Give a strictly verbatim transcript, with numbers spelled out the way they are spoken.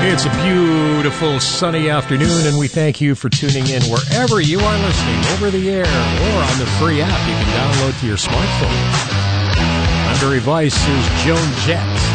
It's a beautiful sunny afternoon, and we thank you for tuning in wherever you are listening, over the air or on the free app you can download to your smartphone. Under Vice's Joan Jett.